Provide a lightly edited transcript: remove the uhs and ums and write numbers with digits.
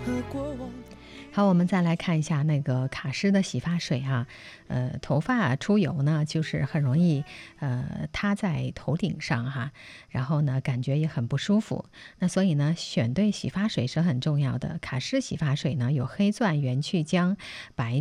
好，我们再来看一下那个卡诗的洗发水啊，头发出油呢，就是很容易塌在头顶上哈，然后呢，感觉也很不舒服。那所以呢，选对洗发水是很重要的。卡诗洗发水呢，有黑钻、元去浆、白